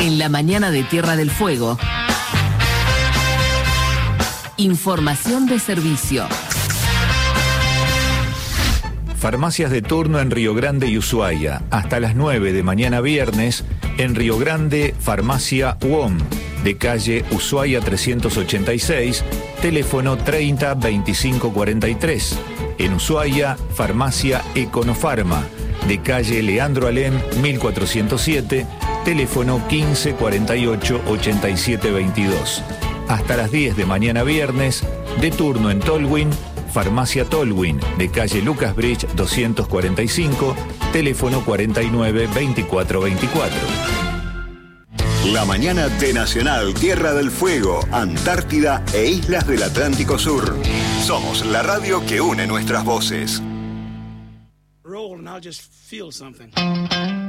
En la mañana de Tierra del Fuego. Información de servicio. Farmacias de turno en Río Grande y Ushuaia. Hasta las 9 de mañana viernes, en Río Grande, Farmacia UOM, de calle Ushuaia 386, teléfono 30 25 43. En Ushuaia, Farmacia Econofarma, de calle Leandro Alem 1407, teléfono 15 48 87 22. Hasta las 10 de mañana viernes, de turno en Tolwyn, Farmacia Tolwyn, de calle Lucas Bridge 245, teléfono 49 24 24. La mañana de Nacional Tierra del Fuego, Antártida e Islas del Atlántico Sur. Somos la radio que une nuestras voces. Roll and I'll just feel something.